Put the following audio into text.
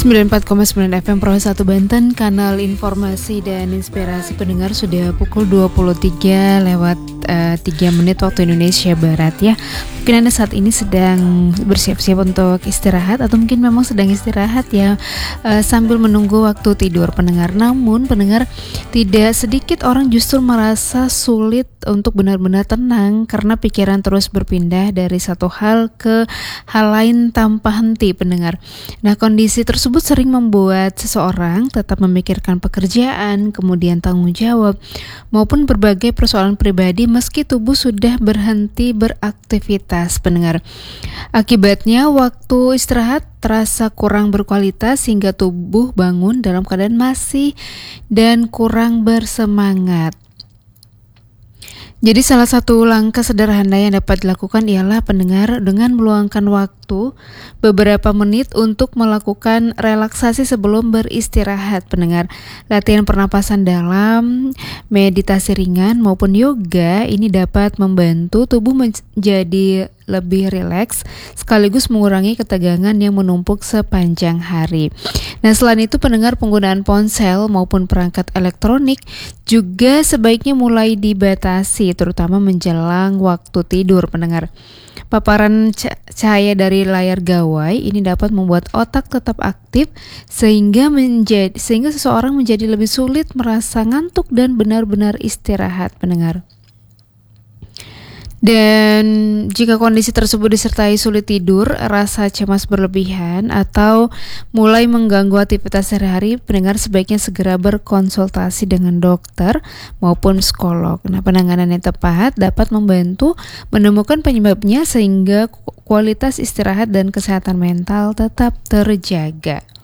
94,9 FM Pro 1 Banten, kanal informasi dan inspirasi pendengar. Sudah pukul 23 lewat 3 menit waktu Indonesia Barat ya. Mungkin Anda saat ini sedang bersiap-siap untuk istirahat, atau mungkin memang sedang istirahat ya, sambil menunggu waktu tidur pendengar. Namun pendengar, tidak sedikit orang justru merasa sulit untuk benar-benar tenang karena pikiran terus berpindah dari satu hal ke hal lain tanpa henti pendengar. Nah, kondisi tersebut sering membuat seseorang tetap memikirkan pekerjaan, kemudian tanggung jawab, maupun berbagai persoalan pribadi meski tubuh sudah berhenti beraktivitas pendengar. Akibatnya waktu istirahat terasa kurang berkualitas hingga tubuh bangun dalam keadaan masih dan kurang bersemangat. Jadi salah satu langkah sederhana yang dapat dilakukan ialah pendengar dengan meluangkan waktu beberapa menit untuk melakukan relaksasi sebelum beristirahat pendengar. Latihan pernapasan dalam, meditasi ringan maupun yoga ini dapat membantu tubuh menjadi lebih rileks sekaligus mengurangi ketegangan yang menumpuk sepanjang hari. Nah, selain itu pendengar, penggunaan ponsel maupun perangkat elektronik juga sebaiknya mulai dibatasi, terutama menjelang waktu tidur pendengar. Paparan cahaya dari layar gawai ini dapat membuat otak tetap aktif sehingga seseorang menjadi lebih sulit merasa ngantuk dan benar-benar istirahat pendengar. Dan jika kondisi tersebut disertai sulit tidur, rasa cemas berlebihan, atau mulai mengganggu aktivitas sehari-hari, pendengar sebaiknya segera berkonsultasi dengan dokter maupun psikolog. Nah, penanganan yang tepat dapat membantu menemukan penyebabnya sehingga kualitas istirahat dan kesehatan mental tetap terjaga.